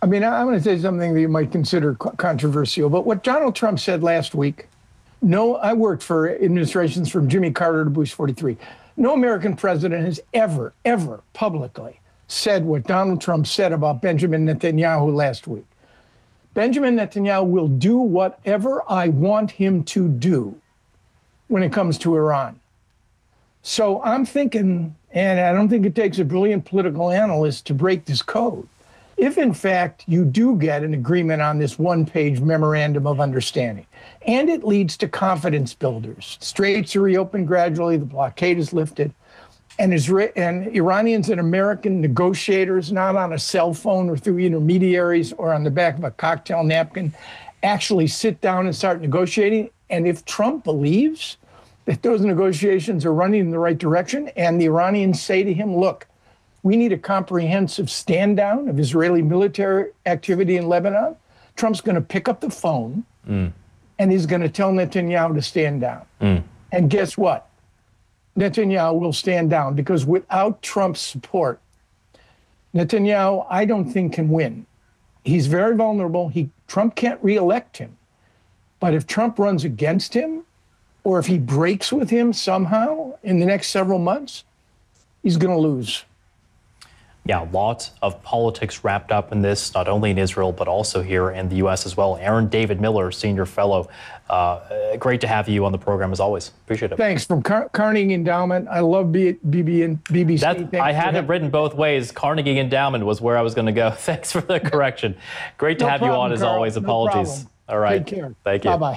I mean, I'm going to say something that you might consider controversial, but what Donald Trump said last week, no, I worked for administrations from Jimmy Carter to Bush 43. No American president has ever publicly said what Donald Trump said about Benjamin Netanyahu last week. Benjamin Netanyahu will do whatever I want him to do when it comes to Iran. So I'm thinking, and I don't think it takes a brilliant political analyst to break this code. If, in fact, you do get an agreement on this one-page memorandum of understanding, and it leads to confidence builders, straits are reopened gradually, the blockade is lifted, and Iranians and American negotiators, not on a cell phone or through intermediaries or on the back of a cocktail napkin, actually sit down and start negotiating. And if Trump believes that those negotiations are running in the right direction, and the Iranians say to him, look, we need a comprehensive stand down of Israeli military activity in Lebanon, Trump's going to pick up the phone and he's going to tell Netanyahu to stand down. And guess what? Netanyahu will stand down, because without Trump's support, Netanyahu, I don't think, can win. He's very vulnerable. Trump can't reelect him. But if Trump runs against him, or if he breaks with him somehow in the next several months, he's going to lose. Yeah, lots of politics wrapped up in this, not only in Israel, but also here in the U.S. as well. Aaron David Miller, Senior Fellow, great to have you on the program as always. Appreciate it. Thanks. From Carnegie Endowment. I love BBC. I had it written both ways. Carnegie Endowment was where I was going to go. Thanks for the correction. Great to have you on as always. Apologies. All right. Take care. Thank you. Bye-bye.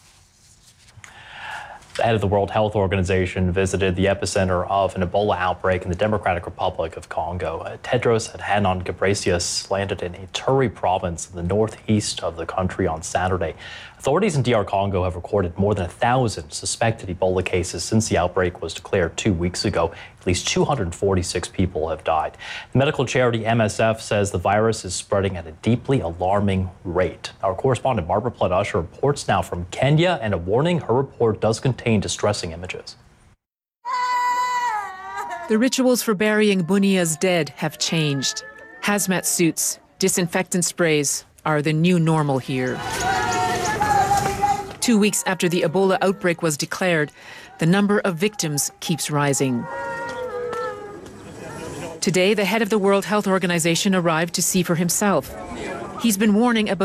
The head of the World Health Organization visited the epicenter of an Ebola outbreak in the Democratic Republic of Congo. Tedros Adhanom Ghebreyesus landed in Ituri province in the northeast of the country on Saturday. Authorities in DR Congo have recorded more than 1,000 suspected Ebola cases since the outbreak was declared 2 weeks ago. At least 246 people have died. The medical charity MSF says the virus is spreading at a deeply alarming rate. Our correspondent Barbara Plett-Usher reports now from Kenya, and a warning: her report does contain distressing images. The rituals for burying Bunia's dead have changed. Hazmat suits, disinfectant sprays are the new normal here. 2 weeks after the Ebola outbreak was declared, the number of victims keeps rising. Today, the head of the World Health Organization arrived to see for himself. He's been warning about